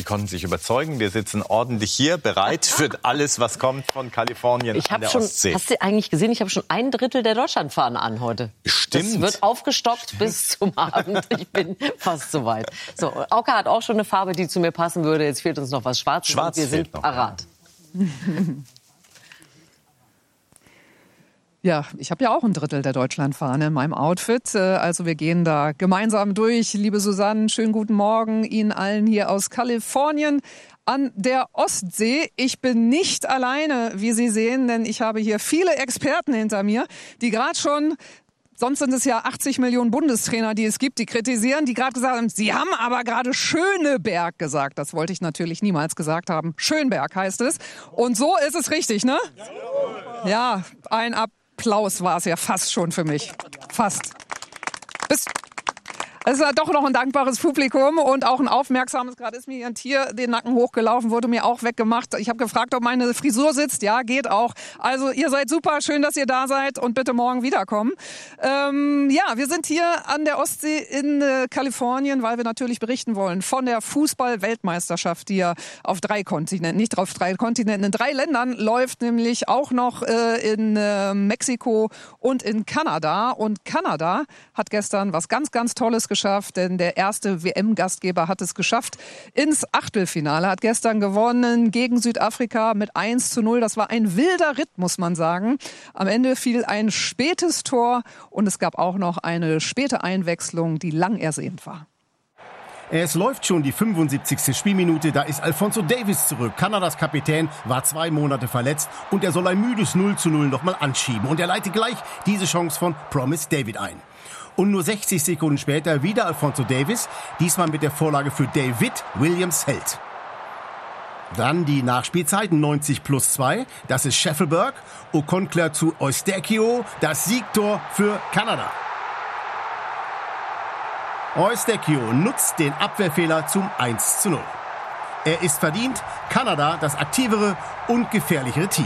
Sie konnten sich überzeugen. Wir sitzen ordentlich hier, bereit für alles, was kommt von Kalifornien an der Ostsee. Hast du eigentlich gesehen, ich habe schon 1/3 der Deutschlandfahnen an heute. Stimmt. Das wird aufgestockt bis zum Abend. Ich bin fast soweit. So, Auke hat auch schon eine Farbe, die zu mir passen würde. Jetzt fehlt uns noch was Schwarzes. Schwarz und wir sind noch, parat. Ja, ich habe ja auch 1/3 der Deutschlandfahne in meinem Outfit. Also wir gehen da gemeinsam durch. Liebe Susanne, schönen guten Morgen Ihnen allen hier aus Kalifornien an der Ostsee. Ich bin nicht alleine, wie Sie sehen, denn ich habe hier viele Experten hinter mir, die gerade schon... Sonst sind es ja 80 Millionen Bundestrainer, die es gibt, die kritisieren, die gerade gesagt haben, sie haben aber gerade Schöneberg gesagt. Das wollte ich natürlich niemals gesagt haben. Schönberg heißt es. Und so ist es richtig, ne? Ja, ein Applaus war es ja fast schon für mich. Fast. Es ist ja doch noch ein dankbares Publikum und auch ein aufmerksames. Gerade ist mir hier ein Tier den Nacken hochgelaufen, wurde mir auch weggemacht. Ich habe gefragt, ob meine Frisur sitzt. Ja, geht auch. Also ihr seid super, schön, dass ihr da seid und bitte morgen wiederkommen. Ja, wir sind hier an der Ostsee in Kalifornien, weil wir natürlich berichten wollen von der Fußball-Weltmeisterschaft, die ja auf 3 Kontinenten, nicht auf 3 Kontinenten, in 3 Ländern läuft, nämlich auch noch in Mexiko und in Kanada. Und Kanada hat gestern was ganz, ganz Tolles geschafft, denn der erste WM-Gastgeber hat es geschafft ins Achtelfinale, hat gestern gewonnen gegen Südafrika mit 1:0. Das war ein wilder Ritt, muss man sagen. Am Ende fiel ein spätes Tor und es gab auch noch eine späte Einwechslung, die lang ersehnt war. Es läuft schon die 75. Spielminute, da ist Alphonso Davies zurück. Kanadas Kapitän war 2 Monate verletzt und er soll ein müdes 0:0 nochmal anschieben. Und er leitet gleich diese Chance von Promise David ein. Und nur 60 Sekunden später wieder Alphonso Davies, diesmal mit der Vorlage für David Williams-Held. Dann die Nachspielzeit 90+2, das ist Scheffelberg. Okonkler zu Eustáquio, das Siegtor für Kanada. Eustáquio nutzt den Abwehrfehler zum 1:0. Er ist verdient, Kanada das aktivere und gefährlichere Team.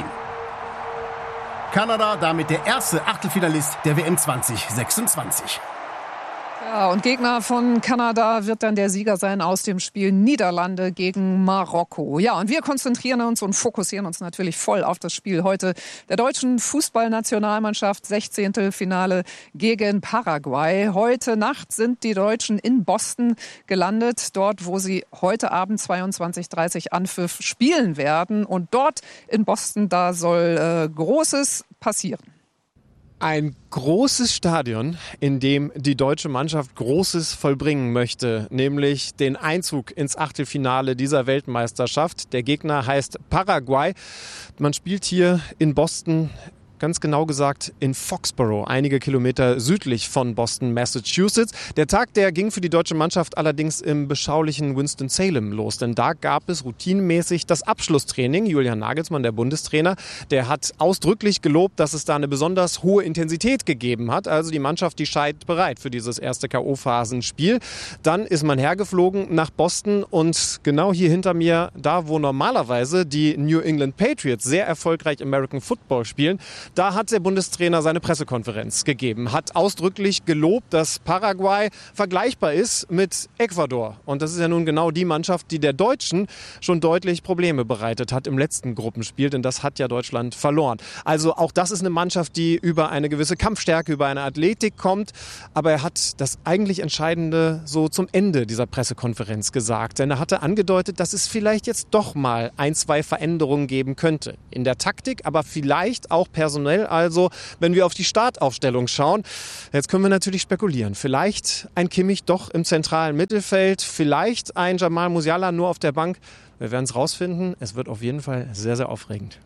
Kanada damit der erste Achtelfinalist der WM 2026. Ja, und Gegner von Kanada wird dann der Sieger sein aus dem Spiel Niederlande gegen Marokko. Ja, und wir konzentrieren uns und fokussieren uns natürlich voll auf das Spiel heute der deutschen Fußballnationalmannschaft. 16. Finale gegen Paraguay. Heute Nacht sind die Deutschen in Boston gelandet, dort, wo sie heute Abend 22:30 Anpfiff spielen werden. Und dort in Boston, da soll Großes passieren. Ein großes Stadion, in dem die deutsche Mannschaft Großes vollbringen möchte, nämlich den Einzug ins Achtelfinale dieser Weltmeisterschaft. Der Gegner heißt Paraguay. Man spielt hier in Boston, ganz genau gesagt in Foxborough, einige Kilometer südlich von Boston, Massachusetts. Der Tag, der ging für die deutsche Mannschaft allerdings im beschaulichen Winston-Salem los, denn da gab es routinemäßig das Abschlusstraining. Julian Nagelsmann, der Bundestrainer, der hat ausdrücklich gelobt, dass es da eine besonders hohe Intensität gegeben hat. Also die Mannschaft, die scheint bereit für dieses erste K.O.-Phasenspiel. Dann ist man hergeflogen nach Boston und genau hier hinter mir, da wo normalerweise die New England Patriots sehr erfolgreich American Football spielen, da hat der Bundestrainer seine Pressekonferenz gegeben, hat ausdrücklich gelobt, dass Paraguay vergleichbar ist mit Ecuador. Und das ist ja nun genau die Mannschaft, die der Deutschen schon deutlich Probleme bereitet hat im letzten Gruppenspiel, denn das hat ja Deutschland verloren. Also auch das ist eine Mannschaft, die über eine gewisse Kampfstärke, über eine Athletik kommt. Aber er hat das eigentlich Entscheidende so zum Ende dieser Pressekonferenz gesagt. Denn er hatte angedeutet, dass es vielleicht jetzt doch mal 1, 2 Veränderungen geben könnte. In der Taktik, aber vielleicht auch personell. Also, wenn wir auf die Startaufstellung schauen, jetzt können wir natürlich spekulieren. Vielleicht ein Kimmich doch im zentralen Mittelfeld, vielleicht ein Jamal Musiala nur auf der Bank. Wir werden es rausfinden. Es wird auf jeden Fall sehr, sehr aufregend.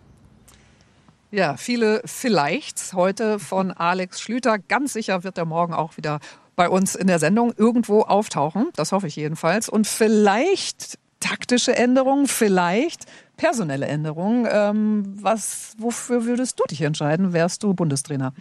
Ja, viele Vielleichts heute von Alex Schlüter. Ganz sicher wird er morgen auch wieder bei uns in der Sendung irgendwo auftauchen. Das hoffe ich jedenfalls. Und vielleicht taktische Änderungen, vielleicht personelle Änderungen. Wofür würdest du dich entscheiden? Wärst du Bundestrainer?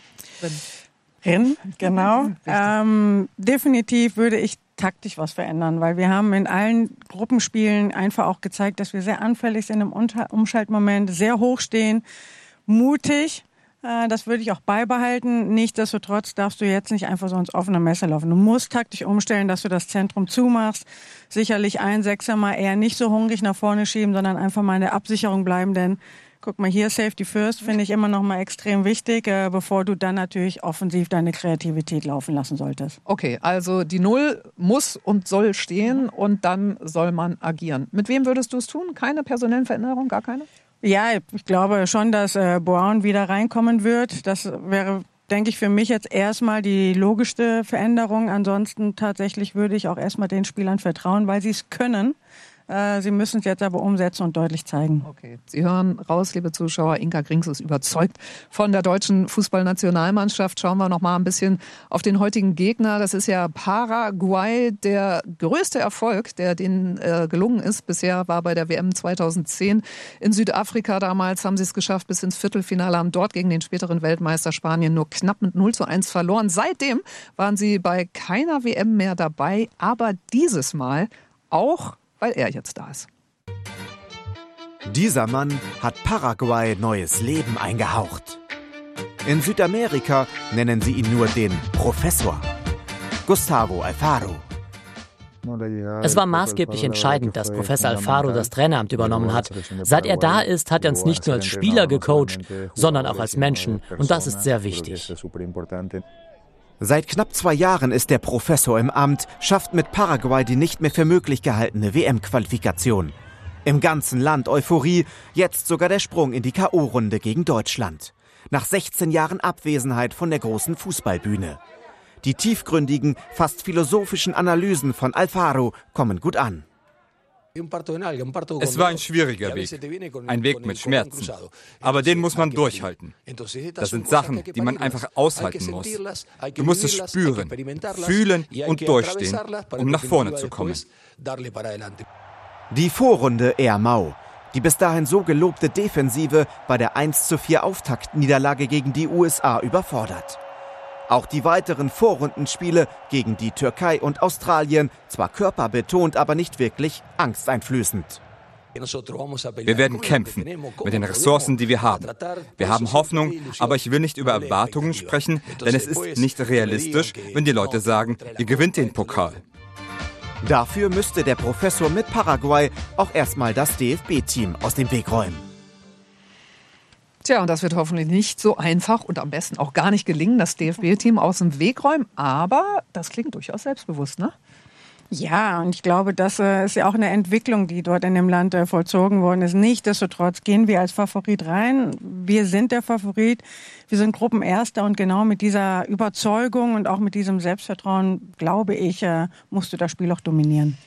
Genau. Definitiv würde ich taktisch was verändern, weil wir haben in allen Gruppenspielen einfach auch gezeigt, dass wir sehr anfällig sind im Umschaltmoment, sehr hoch stehen, mutig, Das würde ich auch beibehalten. Nichtsdestotrotz darfst du jetzt nicht einfach so ins offene Messer laufen. Du musst taktisch umstellen, dass du das Zentrum zumachst. Sicherlich ein Sechser mal eher nicht so hungrig nach vorne schieben, sondern einfach mal in der Absicherung bleiben. Denn guck mal hier, Safety First finde ich immer noch mal extrem wichtig, bevor du dann natürlich offensiv deine Kreativität laufen lassen solltest. Okay, also die 0 muss und soll stehen und dann soll man agieren. Mit wem würdest du es tun? Keine personellen Veränderungen? Gar keine? Ja, ich glaube schon, dass Brown wieder reinkommen wird. Das wäre, denke ich, für mich jetzt erstmal die logischste Veränderung. Ansonsten tatsächlich würde ich auch erstmal den Spielern vertrauen, weil sie es können. Sie müssen es jetzt aber umsetzen und deutlich zeigen. Okay, Sie hören raus, liebe Zuschauer, Inka Grings ist überzeugt von der deutschen Fußballnationalmannschaft. Schauen wir noch mal ein bisschen auf den heutigen Gegner. Das ist ja Paraguay. Der größte Erfolg, der denen gelungen ist bisher, war bei der WM 2010 in Südafrika. Damals haben sie es geschafft bis ins Viertelfinale, haben dort gegen den späteren Weltmeister Spanien nur knapp mit 0:1 verloren. Seitdem waren sie bei keiner WM mehr dabei, aber dieses Mal auch, weil er jetzt da ist. Dieser Mann hat Paraguay neues Leben eingehaucht. In Südamerika nennen sie ihn nur den Professor. Gustavo Alfaro. Es war maßgeblich entscheidend, dass Professor Alfaro das Traineramt übernommen hat. Seit er da ist, hat er uns nicht nur als Spieler gecoacht, sondern auch als Menschen. Und das ist sehr wichtig. Seit knapp 2 Jahren ist der Professor im Amt, schafft mit Paraguay die nicht mehr für möglich gehaltene WM-Qualifikation. Im ganzen Land Euphorie, jetzt sogar der Sprung in die K.O.-Runde gegen Deutschland. Nach 16 Jahren Abwesenheit von der großen Fußballbühne. Die tiefgründigen, fast philosophischen Analysen von Alfaro kommen gut an. Es war ein schwieriger Weg, ein Weg mit Schmerzen, aber den muss man durchhalten. Das sind Sachen, die man einfach aushalten muss. Du musst es spüren, fühlen und durchstehen, um nach vorne zu kommen. Die Vorrunde eher mau. Die bis dahin so gelobte Defensive bei der 1:4 Auftaktniederlage gegen die USA überfordert. Auch die weiteren Vorrundenspiele gegen die Türkei und Australien, zwar körperbetont, aber nicht wirklich angsteinflößend. Wir werden kämpfen mit den Ressourcen, die wir haben. Wir haben Hoffnung, aber ich will nicht über Erwartungen sprechen, denn es ist nicht realistisch, wenn die Leute sagen, ihr gewinnt den Pokal. Dafür müsste der Professor mit Paraguay auch erstmal das DFB-Team aus dem Weg räumen. Tja, und das wird hoffentlich nicht so einfach und am besten auch gar nicht gelingen, das DFB-Team aus dem Weg räumen. Aber das klingt durchaus selbstbewusst, ne? Ja, und ich glaube, das ist ja auch eine Entwicklung, die dort in dem Land vollzogen worden ist. Nichtsdestotrotz gehen wir als Favorit rein. Wir sind der Favorit. Wir sind Gruppenerster und genau mit dieser Überzeugung und auch mit diesem Selbstvertrauen, glaube ich, musst du das Spiel auch dominieren.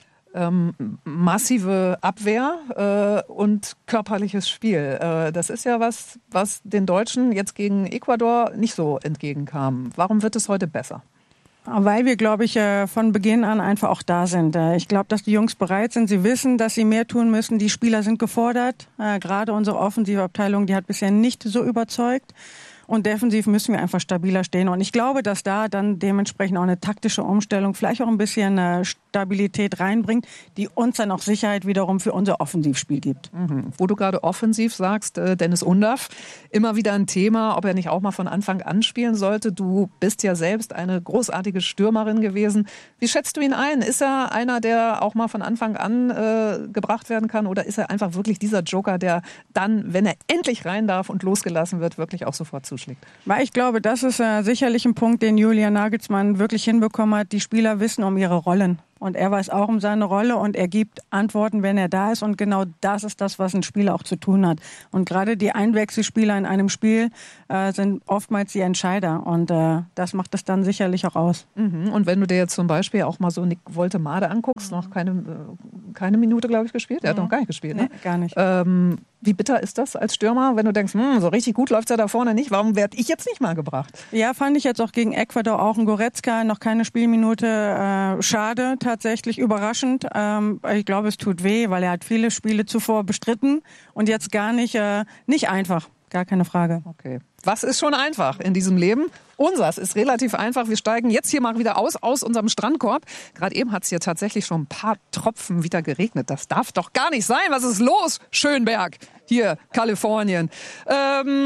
Massive Abwehr und körperliches Spiel. Das ist ja was den Deutschen jetzt gegen Ecuador nicht so entgegenkam. Warum wird es heute besser? Weil wir, glaube ich, von Beginn an einfach auch da sind. Ich glaube, dass die Jungs bereit sind. Sie wissen, dass sie mehr tun müssen. Die Spieler sind gefordert. Gerade unsere offensive Abteilung, die hat bisher nicht so überzeugt. Und defensiv müssen wir einfach stabiler stehen. Und ich glaube, dass da dann dementsprechend auch eine taktische Umstellung, vielleicht auch ein bisschen Stabilität reinbringt, die uns dann auch Sicherheit wiederum für unser Offensivspiel gibt. Wo du gerade offensiv sagst, Dennis Undaff, immer wieder ein Thema, ob er nicht auch mal von Anfang an spielen sollte. Du bist ja selbst eine großartige Stürmerin gewesen. Wie schätzt du ihn ein? Ist er einer, der auch mal von Anfang an gebracht werden kann? Oder ist er einfach wirklich dieser Joker, der dann, wenn er endlich rein darf und losgelassen wird, wirklich auch sofort zuschlägt? Weil ich glaube, das ist sicherlich ein Punkt, den Julian Nagelsmann wirklich hinbekommen hat. Die Spieler wissen um ihre Rollen. Und er weiß auch um seine Rolle und er gibt Antworten, wenn er da ist. Und genau das ist das, was ein Spieler auch zu tun hat. Und gerade die Einwechselspieler in einem Spiel sind oftmals die Entscheider. Und das macht es dann sicherlich auch aus. Und wenn du dir jetzt zum Beispiel auch mal so Nick Woltemade anguckst, noch keine Minute, glaube ich, gespielt. Er hat noch gar nicht gespielt, ne? Nee, gar nicht. Wie bitter ist das als Stürmer, wenn du denkst, so richtig gut läuft es ja da vorne nicht, warum werde ich jetzt nicht mal gebracht? Ja, fand ich jetzt auch gegen Ecuador auch ein Goretzka, noch keine Spielminute, schade, tatsächlich überraschend. Ich glaube, es tut weh, weil er hat viele Spiele zuvor bestritten und jetzt gar nicht einfach, gar keine Frage. Okay. Was ist schon einfach in diesem Leben? Unseres ist relativ einfach. Wir steigen jetzt hier mal wieder aus unserem Strandkorb. Gerade eben hat es hier tatsächlich schon ein paar Tropfen wieder geregnet. Das darf doch gar nicht sein. Was ist los, Schönberg? Hier, Kalifornien.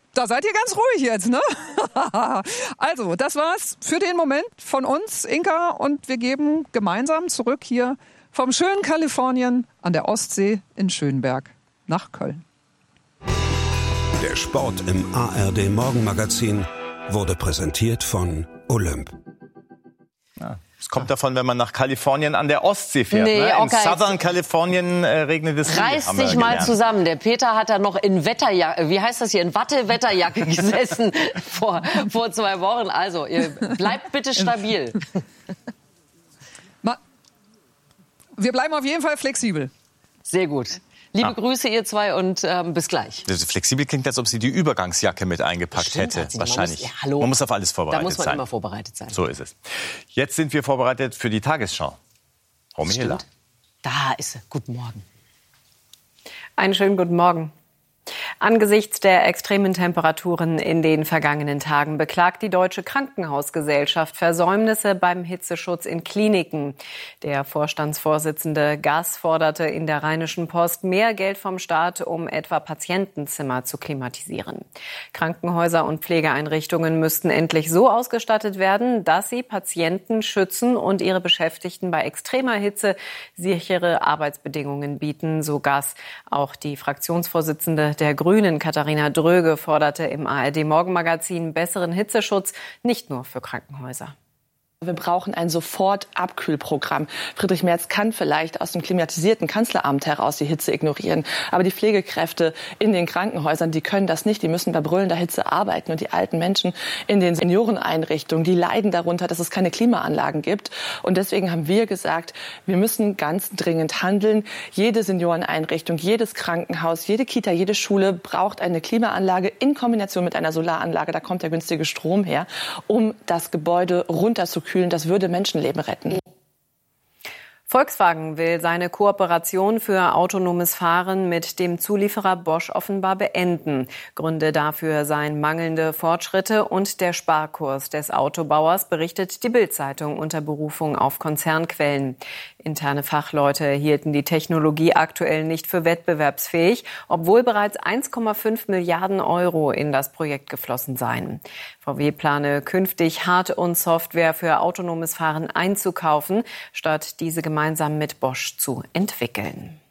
Da seid ihr ganz ruhig jetzt, ne? Also, das war's für den Moment von uns, Inka, und wir geben gemeinsam zurück hier vom schönen Kalifornien an der Ostsee in Schönberg nach Köln. Der Sport im ARD Morgenmagazin wurde präsentiert von Olymp. Ja. Es kommt davon, wenn man nach Kalifornien an der Ostsee fährt. Nee, ne? In okay. Southern Kalifornien regnet es nie. Reiß dich mal zusammen. Der Peter hat da noch in Wetterjacke, wie heißt das hier, in Watte-Wetterjacke gesessen vor 2 Wochen. Also, ihr bleibt bitte stabil. Wir bleiben auf jeden Fall flexibel. Sehr gut. Liebe Grüße, ihr zwei, und bis gleich. Flexibel klingt, als ob sie die Übergangsjacke mit eingepackt hätte. Wahrscheinlich. Man muss auf alles vorbereitet sein. Da muss man immer vorbereitet sein. So ist es. Jetzt sind wir vorbereitet für die Tagesschau. Frau Michela. Da ist sie. Guten Morgen. Einen schönen guten Morgen. Angesichts der extremen Temperaturen in den vergangenen Tagen beklagt die Deutsche Krankenhausgesellschaft Versäumnisse beim Hitzeschutz in Kliniken. Der Vorstandsvorsitzende Gass forderte in der Rheinischen Post mehr Geld vom Staat, um etwa Patientenzimmer zu klimatisieren. Krankenhäuser und Pflegeeinrichtungen müssten endlich so ausgestattet werden, dass sie Patienten schützen und ihre Beschäftigten bei extremer Hitze sichere Arbeitsbedingungen bieten, so Gass. Auch die Fraktionsvorsitzende der Grünen, Katharina Dröge, forderte im ARD-Morgenmagazin besseren Hitzeschutz, nicht nur für Krankenhäuser. Wir brauchen ein Sofort-Abkühlprogramm. Friedrich Merz kann vielleicht aus dem klimatisierten Kanzleramt heraus die Hitze ignorieren. Aber die Pflegekräfte in den Krankenhäusern, die können das nicht. Die müssen bei brüllender Hitze arbeiten. Und die alten Menschen in den Senioreneinrichtungen, die leiden darunter, dass es keine Klimaanlagen gibt. Und deswegen haben wir gesagt, wir müssen ganz dringend handeln. Jede Senioreneinrichtung, jedes Krankenhaus, jede Kita, jede Schule braucht eine Klimaanlage in Kombination mit einer Solaranlage. Da kommt der günstige Strom her, um das Gebäude runterzukühlen. Das würde Menschenleben retten. Volkswagen will seine Kooperation für autonomes Fahren mit dem Zulieferer Bosch offenbar beenden. Gründe dafür seien mangelnde Fortschritte und der Sparkurs des Autobauers, berichtet die Bild-Zeitung unter Berufung auf Konzernquellen. Interne Fachleute hielten die Technologie aktuell nicht für wettbewerbsfähig, obwohl bereits 1,5 Milliarden Euro in das Projekt geflossen seien. VW plane künftig Hard- und Software für autonomes Fahren einzukaufen, statt diese gemeinsam mit Bosch zu entwickeln.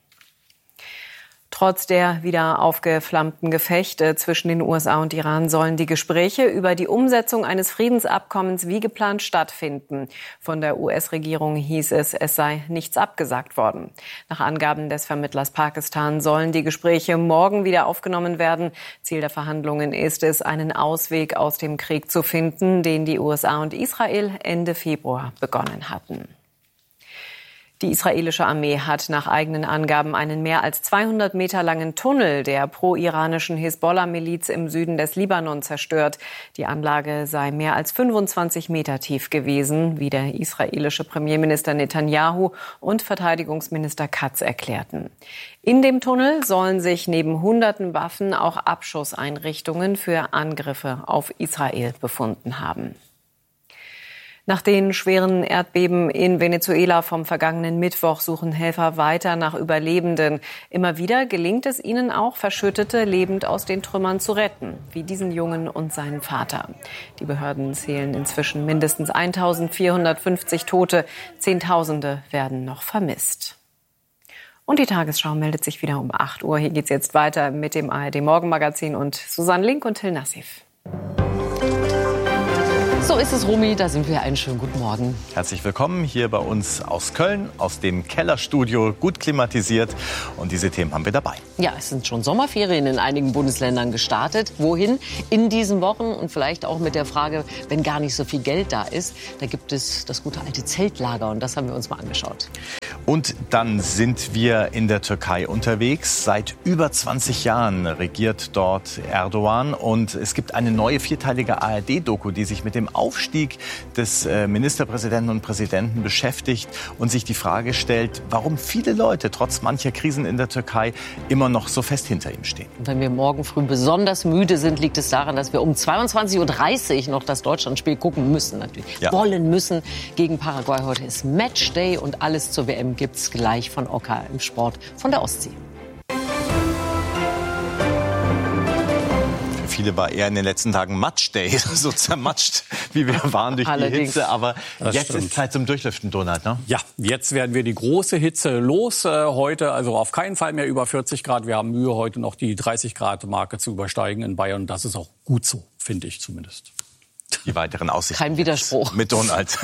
Trotz der wieder aufgeflammten Gefechte zwischen den USA und Iran sollen die Gespräche über die Umsetzung eines Friedensabkommens wie geplant stattfinden. Von der US-Regierung hieß es, es sei nichts abgesagt worden. Nach Angaben des Vermittlers Pakistan sollen die Gespräche morgen wieder aufgenommen werden. Ziel der Verhandlungen ist es, einen Ausweg aus dem Krieg zu finden, den die USA und Israel Ende Februar begonnen hatten. Die israelische Armee hat nach eigenen Angaben einen mehr als 200 Meter langen Tunnel der pro-iranischen Hisbollah-Miliz im Süden des Libanon zerstört. Die Anlage sei mehr als 25 Meter tief gewesen, wie der israelische Premierminister Netanyahu und Verteidigungsminister Katz erklärten. In dem Tunnel sollen sich neben hunderten Waffen auch Abschusseinrichtungen für Angriffe auf Israel befunden haben. Nach den schweren Erdbeben in Venezuela vom vergangenen Mittwoch suchen Helfer weiter nach Überlebenden. Immer wieder gelingt es ihnen auch, Verschüttete lebend aus den Trümmern zu retten, wie diesen Jungen und seinen Vater. Die Behörden zählen inzwischen mindestens 1450 Tote. Zehntausende werden noch vermisst. Und die Tagesschau meldet sich wieder um 8 Uhr. Hier geht's jetzt weiter mit dem ARD-Morgenmagazin und Susanne Link und Till Nassif. So ist es, Romy, da sind wir. Einen schönen guten Morgen. Herzlich willkommen hier bei uns aus Köln, aus dem Kellerstudio, gut klimatisiert. Und diese Themen haben wir dabei. Ja, es sind schon Sommerferien in einigen Bundesländern gestartet. Wohin in diesen Wochen? Und vielleicht auch mit der Frage, wenn gar nicht so viel Geld da ist, da gibt es das gute alte Zeltlager. Und das haben wir uns mal angeschaut. Und dann sind wir in der Türkei unterwegs. Seit über 20 Jahren regiert dort Erdogan. Und es gibt eine neue vierteilige ARD-Doku, die sich mit dem Aufstieg des Ministerpräsidenten und Präsidenten beschäftigt und sich die Frage stellt, warum viele Leute trotz mancher Krisen in der Türkei immer noch so fest hinter ihm stehen. Und wenn wir morgen früh besonders müde sind, liegt es daran, dass wir um 22.30 Uhr noch das Deutschlandspiel gucken müssen. Natürlich wollen müssen gegen Paraguay. Heute ist Matchday und alles zur WM gibt's gleich von Oka im Sport von der Ostsee. viele war eher in den letzten Tagen Matchday, so zermatscht, wie wir waren durch die Hitze. Aber jetzt ist Zeit zum Durchlüften, Donald, ne? Ja, jetzt werden wir die große Hitze los. Heute also auf keinen Fall mehr über 40 Grad. Wir haben Mühe, heute noch die 30-Grad-Marke zu übersteigen in Bayern. Das ist auch gut so, finde ich zumindest. Die weiteren Aussichten. Kein Widerspruch. Mit Donald.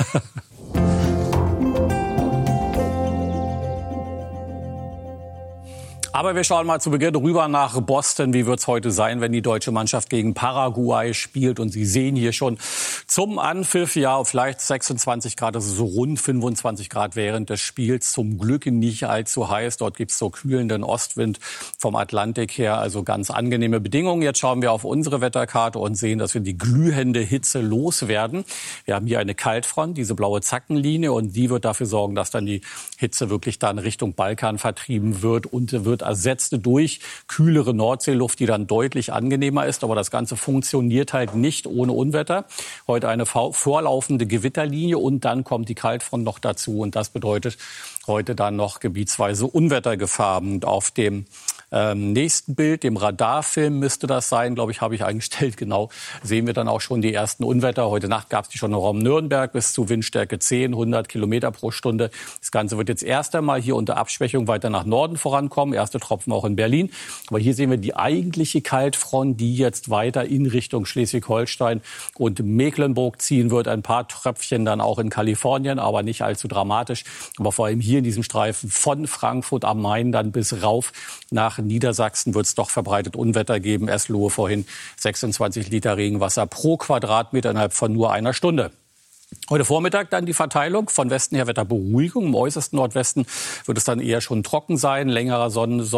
Aber wir schauen mal zu Beginn rüber nach Boston. Wie wird es heute sein, wenn die deutsche Mannschaft gegen Paraguay spielt? Und Sie sehen hier schon zum Anpfiff, ja, vielleicht 26 Grad, also so rund 25 Grad während des Spiels. Zum Glück nicht allzu heiß. Dort gibt es so kühlenden Ostwind vom Atlantik her, also ganz angenehme Bedingungen. Jetzt schauen wir auf unsere Wetterkarte und sehen, dass wir die glühende Hitze loswerden. Wir haben hier eine Kaltfront, diese blaue Zackenlinie, und die wird dafür sorgen, dass dann die Hitze wirklich dann Richtung Balkan vertrieben wird und wird ersetzt durch kühlere Nordseeluft, die dann deutlich angenehmer ist. Aber das Ganze funktioniert halt nicht ohne Unwetter. Heute eine vorlaufende Gewitterlinie und dann kommt die Kaltfront noch dazu. Und das bedeutet heute dann noch gebietsweise Unwettergefahr. Und auf dem nächsten Bild, dem Radarfilm müsste das sein, glaube ich, habe ich eingestellt, genau, sehen wir dann auch schon die ersten Unwetter. Heute Nacht gab es die schon im Raum Nürnberg bis zu Windstärke 10, 100 Kilometer pro Stunde. Das Ganze wird jetzt erst einmal hier unter Abschwächung weiter nach Norden vorankommen. Erste Tropfen auch in Berlin. Aber hier sehen wir die eigentliche Kaltfront, die jetzt weiter in Richtung Schleswig-Holstein und Mecklenburg ziehen wird. Ein paar Tröpfchen dann auch in Kalifornien, aber nicht allzu dramatisch. Aber vor allem hier in diesem Streifen von Frankfurt am Main dann bis rauf nach Niedersachsen wird es doch verbreitet Unwetter geben. Eslohe vorhin 26 Liter Regenwasser pro Quadratmeter innerhalb von nur einer Stunde. Heute Vormittag dann die Verteilung. Von Westen her Wetterberuhigung. Im äußersten Nordwesten wird es dann eher schon trocken sein. Längerer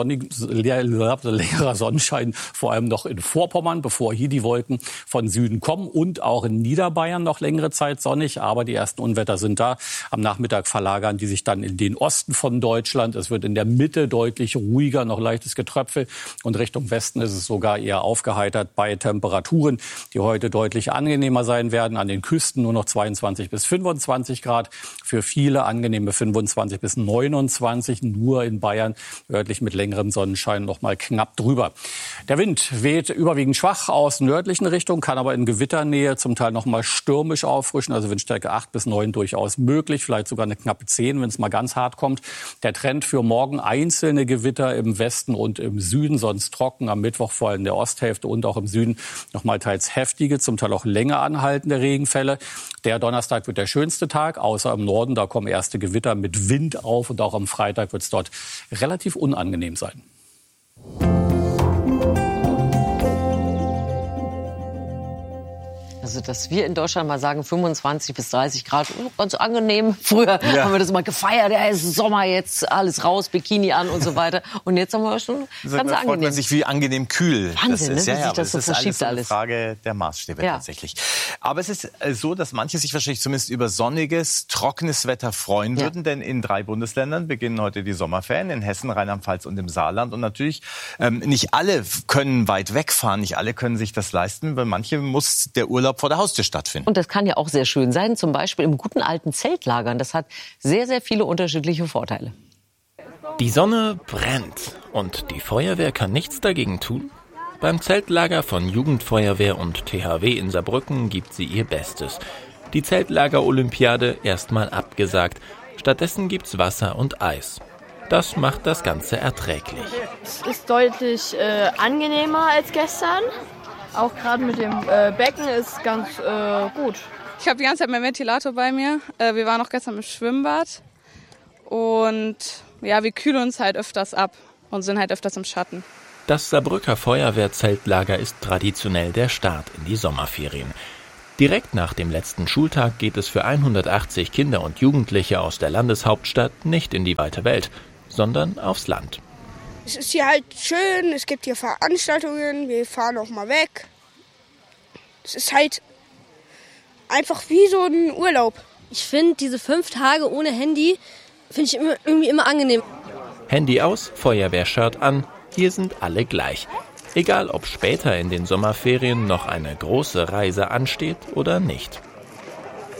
Sonnenschein, vor allem noch in Vorpommern, bevor hier die Wolken von Süden kommen. Und auch in Niederbayern noch längere Zeit sonnig. Aber die ersten Unwetter sind da. Am Nachmittag verlagern die sich dann in den Osten von Deutschland. Es wird in der Mitte deutlich ruhiger, noch leichtes Getröpfel. Und Richtung Westen ist es sogar eher aufgeheitert bei Temperaturen, die heute deutlich angenehmer sein werden. An den Küsten nur noch 22 bis 25 Grad. Für viele angenehme 25 bis 29. Nur in Bayern örtlich mit längerem Sonnenschein noch mal knapp drüber. Der Wind weht überwiegend schwach aus nördlichen Richtungen, kann aber in Gewitternähe zum Teil noch mal stürmisch auffrischen. Also Windstärke 8 bis 9 durchaus möglich. Vielleicht sogar eine knappe 10, wenn es mal ganz hart kommt. Der Trend für morgen einzelne Gewitter im Westen und im Süden, sonst trocken. Am Mittwoch vor allem in der Osthälfte und auch im Süden noch mal teils heftige, zum Teil auch länger anhaltende Regenfälle. Der Donnerstag wird der schönste Tag, außer im Norden. Da kommen erste Gewitter mit Wind auf. Und auch am Freitag wird es dort relativ unangenehm sein. Also, dass wir in Deutschland mal sagen, 25 bis 30 Grad, ganz angenehm. Früher haben wir das mal gefeiert, ja, es ist Sommer, jetzt alles raus, Bikini an und so weiter. Und jetzt haben wir schon ganz angenehm. Freut man sich, wie angenehm kühl Wahnsinn, das ist. Ne? Wie sich das so verschiebt alles. Das ist eine Frage der Maßstäbe tatsächlich. Aber es ist so, dass manche sich wahrscheinlich zumindest über sonniges, trockenes Wetter freuen würden. Denn in 3 Bundesländern beginnen heute die Sommerferien, in Hessen, Rheinland-Pfalz und im Saarland. Und natürlich, nicht alle können weit wegfahren, nicht alle können sich das leisten. Bei manchen muss der Urlaub vor der Haustür stattfinden. Und das kann ja auch sehr schön sein, zum Beispiel im guten alten Zeltlagern. Das hat sehr, sehr viele unterschiedliche Vorteile. Die Sonne brennt und die Feuerwehr kann nichts dagegen tun. Beim Zeltlager von Jugendfeuerwehr und THW in Saarbrücken gibt sie ihr Bestes. Die Zeltlager-Olympiade erstmal abgesagt. Stattdessen gibt's Wasser und Eis. Das macht das Ganze erträglich. Es ist deutlich angenehmer als gestern. Auch gerade mit dem Becken ist ganz gut. Ich habe die ganze Zeit meinen Ventilator bei mir. Wir waren auch gestern im Schwimmbad. Und ja, wir kühlen uns halt öfters ab und sind halt öfters im Schatten. Das Saarbrücker Feuerwehrzeltlager ist traditionell der Start in die Sommerferien. Direkt nach dem letzten Schultag geht es für 180 Kinder und Jugendliche aus der Landeshauptstadt nicht in die weite Welt, sondern aufs Land. Es ist hier halt schön, es gibt hier Veranstaltungen, wir fahren auch mal weg. Es ist halt einfach wie so ein Urlaub. Ich finde diese 5 Tage ohne Handy, finde ich irgendwie immer angenehm. Handy aus, Feuerwehrshirt an, hier sind alle gleich. Egal, ob später in den Sommerferien noch eine große Reise ansteht oder nicht.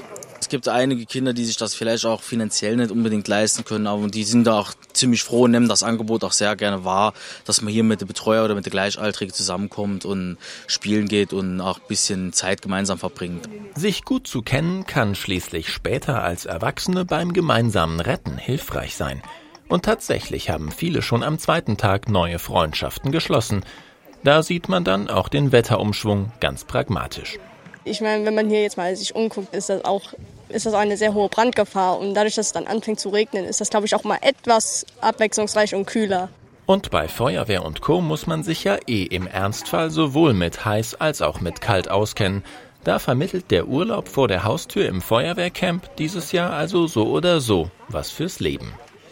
Es gibt einige Kinder, die sich das vielleicht auch finanziell nicht unbedingt leisten können, aber die sind da auch ziemlich froh und nehmen das Angebot auch sehr gerne wahr, dass man hier mit dem Betreuer oder mit der Gleichaltrigen zusammenkommt und spielen geht und auch ein bisschen Zeit gemeinsam verbringt. Sich gut zu kennen kann schließlich später als Erwachsene beim gemeinsamen Retten hilfreich sein. Und tatsächlich haben viele schon am zweiten Tag neue Freundschaften geschlossen. Da sieht man dann auch den Wetterumschwung ganz pragmatisch. Ich meine, wenn man hier jetzt mal sich umguckt, ist das eine sehr hohe Brandgefahr. Und dadurch, dass es dann anfängt zu regnen, ist das, glaube ich, auch mal etwas abwechslungsreich und kühler. Und bei Feuerwehr und Co. muss man sich ja im Ernstfall sowohl mit heiß als auch mit kalt auskennen. Da vermittelt der Urlaub vor der Haustür im Feuerwehrcamp dieses Jahr also so oder so was fürs Leben.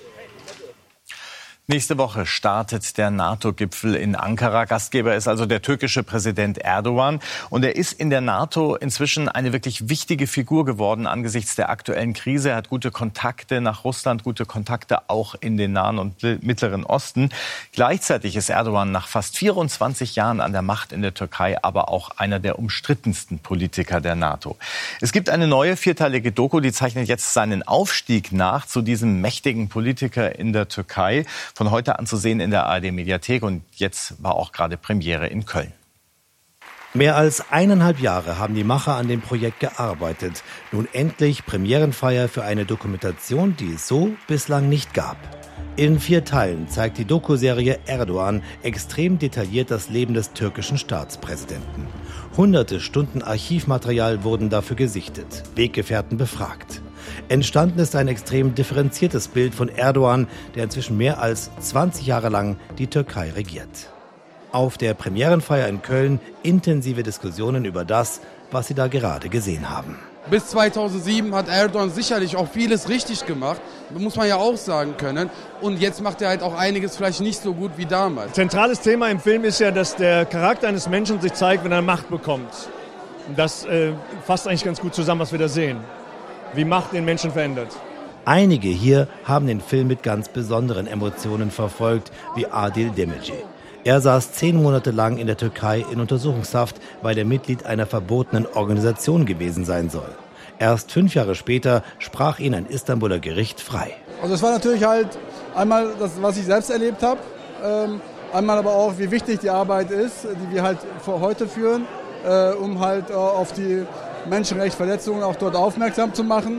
Nächste Woche startet der NATO-Gipfel in Ankara. Gastgeber ist also der türkische Präsident Erdogan. Und er ist in der NATO inzwischen eine wirklich wichtige Figur geworden angesichts der aktuellen Krise. Er hat gute Kontakte nach Russland, gute Kontakte auch in den Nahen und Mittleren Osten. Gleichzeitig ist Erdogan nach fast 24 Jahren an der Macht in der Türkei aber auch einer der umstrittensten Politiker der NATO. Es gibt eine neue vierteilige Doku, die zeichnet jetzt seinen Aufstieg nach zu diesem mächtigen Politiker in der Türkei. Von heute an zu sehen in der ARD-Mediathek und jetzt war auch gerade Premiere in Köln. Mehr als 1,5 Jahre haben die Macher an dem Projekt gearbeitet. Nun endlich Premierenfeier für eine Dokumentation, die es so bislang nicht gab. In 4 Teilen zeigt die Doku-Serie Erdogan extrem detailliert das Leben des türkischen Staatspräsidenten. Hunderte Stunden Archivmaterial wurden dafür gesichtet, Weggefährten befragt. Entstanden ist ein extrem differenziertes Bild von Erdogan, der inzwischen mehr als 20 Jahre lang die Türkei regiert. Auf der Premierenfeier in Köln intensive Diskussionen über das, was Sie da gerade gesehen haben. Bis 2007 hat Erdogan sicherlich auch vieles richtig gemacht, muss man ja auch sagen können. Und jetzt macht er halt auch einiges vielleicht nicht so gut wie damals. Zentrales Thema im Film ist ja, dass der Charakter eines Menschen sich zeigt, wenn er Macht bekommt. Das fasst eigentlich ganz gut zusammen, was wir da sehen. Wie Macht den Menschen verändert. Einige hier haben den Film mit ganz besonderen Emotionen verfolgt, wie Adil Demirci. Er saß 10 Monate lang in der Türkei in Untersuchungshaft, weil er Mitglied einer verbotenen Organisation gewesen sein soll. Erst 5 Jahre später sprach ihn ein Istanbuler Gericht frei. Also es war natürlich halt einmal das, was ich selbst erlebt habe, einmal aber auch, wie wichtig die Arbeit ist, die wir halt heute führen, um halt auf die Menschenrechtsverletzungen auch dort aufmerksam zu machen.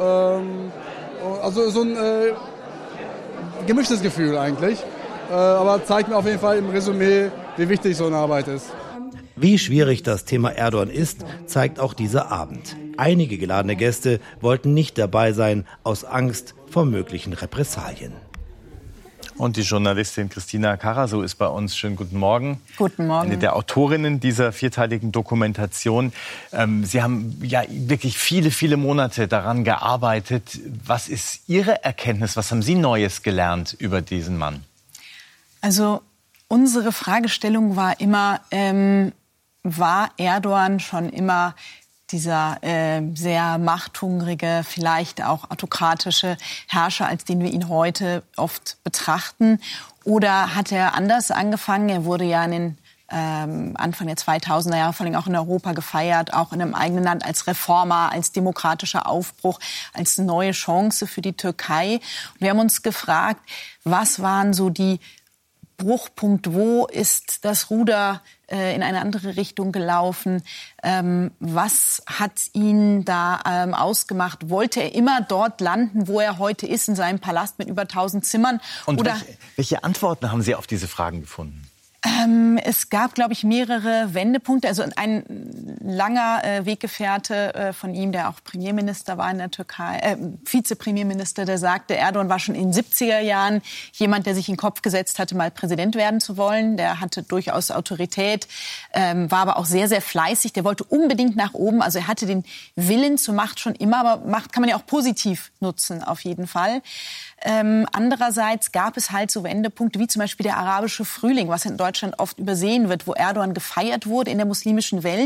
Also so ein gemischtes Gefühl eigentlich. Aber zeigt mir auf jeden Fall im Resümee, wie wichtig so eine Arbeit ist. Wie schwierig das Thema Erdogan ist, zeigt auch dieser Abend. Einige geladene Gäste wollten nicht dabei sein, aus Angst vor möglichen Repressalien. Und die Journalistin Christina Karasu ist bei uns. Schönen guten Morgen. Guten Morgen. Eine der Autorinnen dieser vierteiligen Dokumentation. Sie haben ja wirklich viele, viele Monate daran gearbeitet. Was ist Ihre Erkenntnis? Was haben Sie Neues gelernt über diesen Mann? Also unsere Fragestellung war immer, war Erdogan schon immer dieser sehr machthungrige, vielleicht auch autokratische Herrscher, als den wir ihn heute oft betrachten? Oder hat er anders angefangen? Er wurde ja in den Anfang der 2000er Jahre vor allem auch in Europa gefeiert, auch in einem eigenen Land als Reformer, als demokratischer Aufbruch, als neue Chance für die Türkei. Und wir haben uns gefragt, was waren so die Bruchpunkt, wo ist das Ruder in eine andere Richtung gelaufen? Was hat ihn da ausgemacht? Wollte er immer dort landen, wo er heute ist, in seinem Palast mit über 1000 Zimmern? Und welche Antworten haben Sie auf diese Fragen gefunden? Es gab, glaube ich, mehrere Wendepunkte. Also ein langer Weggefährte von ihm, der auch Premierminister war in der Türkei, Vizepremierminister, der sagte, Erdogan war schon in den 70er Jahren jemand, der sich in den Kopf gesetzt hatte, mal Präsident werden zu wollen. Der hatte durchaus Autorität, war aber auch sehr, sehr fleißig. Der wollte unbedingt nach oben. Also er hatte den Willen zur Macht schon immer, aber Macht kann man ja auch positiv nutzen, auf jeden Fall. Andererseits gab es halt so Wendepunkte wie zum Beispiel der arabische Frühling, was in Deutschland oft übersehen wird, wo Erdogan gefeiert wurde in der muslimischen Welt.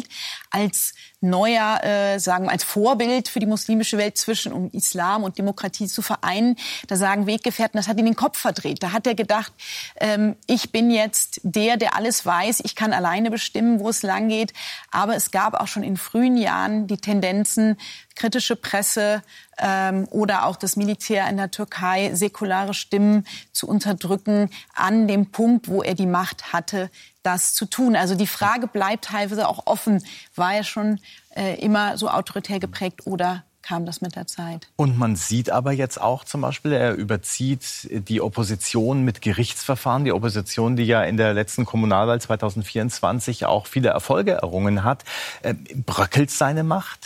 als neuer, als Vorbild für die muslimische Welt um Islam und Demokratie zu vereinen. Da sagen Weggefährten, das hat ihm den Kopf verdreht. Da hat er gedacht, ich bin jetzt der alles weiß, ich kann alleine bestimmen, wo es lang geht. Aber es gab auch schon in frühen Jahren die Tendenzen, kritische Presse oder auch das Militär in der Türkei, säkulare Stimmen zu unterdrücken an dem Punkt, wo er die Macht hatte, das zu tun. Also die Frage bleibt teilweise auch offen. War er schon immer so autoritär geprägt oder kam das mit der Zeit? Und man sieht aber jetzt auch zum Beispiel, er überzieht die Opposition mit Gerichtsverfahren. Die Opposition, die ja in der letzten Kommunalwahl 2024 auch viele Erfolge errungen hat. Bröckelt seine Macht?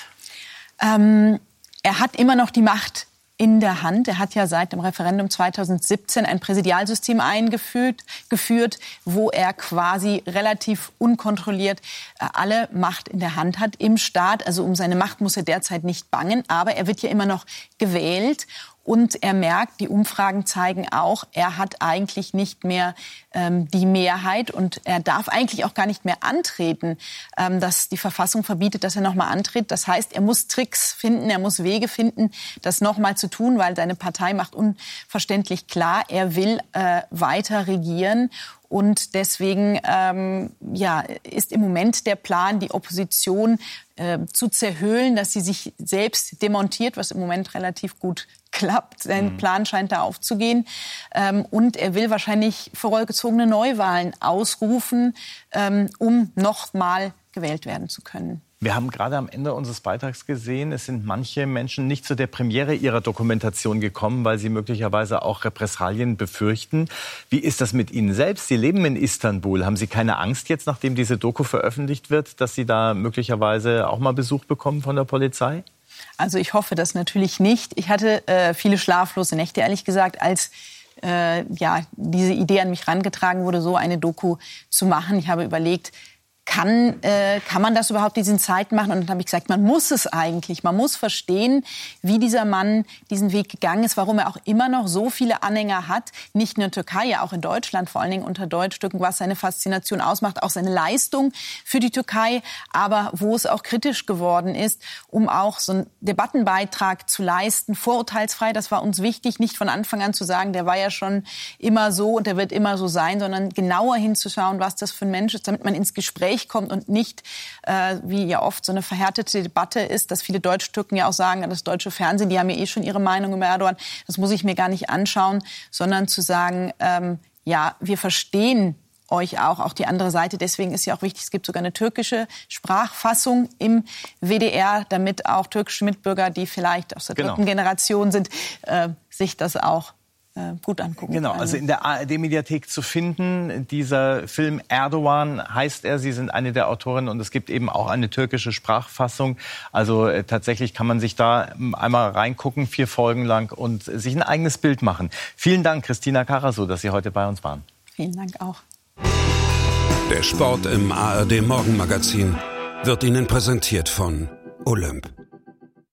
Er hat immer noch die Macht in der Hand. Er hat ja seit dem Referendum 2017 ein Präsidialsystem eingeführt, wo er quasi relativ unkontrolliert alle Macht in der Hand hat im Staat. Also um seine Macht muss er derzeit nicht bangen, aber er wird ja immer noch gewählt. Und er merkt, die Umfragen zeigen auch, er hat eigentlich nicht mehr die Mehrheit und er darf eigentlich auch gar nicht mehr antreten. Dass die Verfassung verbietet, dass er nochmal antritt. Das heißt, er muss Tricks finden, er muss Wege finden, das nochmal zu tun, weil seine Partei macht unverständlich klar, er will weiter regieren. Und deswegen ist im Moment der Plan, die Opposition zu zerhöhlen, dass sie sich selbst demontiert, was im Moment relativ gut klappt. Sein Plan scheint da aufzugehen. Und er will wahrscheinlich vorgezogene Neuwahlen ausrufen, um nochmal gewählt werden zu können. Wir haben gerade am Ende unseres Beitrags gesehen, es sind manche Menschen nicht zu der Premiere ihrer Dokumentation gekommen, weil sie möglicherweise auch Repressalien befürchten. Wie ist das mit Ihnen selbst? Sie leben in Istanbul. Haben Sie keine Angst jetzt, nachdem diese Doku veröffentlicht wird, dass Sie da möglicherweise auch mal Besuch bekommen von der Polizei? Also ich hoffe das natürlich nicht. Ich hatte viele schlaflose Nächte, ehrlich gesagt, als diese Idee an mich herangetragen wurde, so eine Doku zu machen. Ich habe überlegt, kann man das überhaupt in diesen Zeiten machen? Und dann habe ich gesagt, man muss es eigentlich. Man muss verstehen, wie dieser Mann diesen Weg gegangen ist, warum er auch immer noch so viele Anhänger hat. Nicht nur in der Türkei, ja auch in Deutschland, vor allen Dingen unter Deutschstücken, was seine Faszination ausmacht, auch seine Leistung für die Türkei, aber wo es auch kritisch geworden ist, um auch so einen Debattenbeitrag zu leisten, vorurteilsfrei. Das war uns wichtig, nicht von Anfang an zu sagen, der war ja schon immer so und der wird immer so sein, sondern genauer hinzuschauen, was das für ein Mensch ist, damit man ins Gespräch kommt und nicht, wie ja oft so eine verhärtete Debatte ist, dass viele Deutschtürken ja auch sagen, das deutsche Fernsehen, die haben ja schon ihre Meinung über Erdogan, das muss ich mir gar nicht anschauen, sondern zu sagen, wir verstehen euch auch die andere Seite. Deswegen ist ja auch wichtig, es gibt sogar eine türkische Sprachfassung im WDR, damit auch türkische Mitbürger, die vielleicht aus der dritten Generation sind, sich das auch gut angucken. Genau, also in der ARD-Mediathek zu finden. Dieser Film Erdogan heißt er. Sie sind eine der Autorinnen und es gibt eben auch eine türkische Sprachfassung. Also tatsächlich kann man sich da einmal reingucken, 4 Folgen lang und sich ein eigenes Bild machen. Vielen Dank, Christina Karasou, dass Sie heute bei uns waren. Vielen Dank auch. Der Sport im ARD Morgenmagazin wird Ihnen präsentiert von Olymp.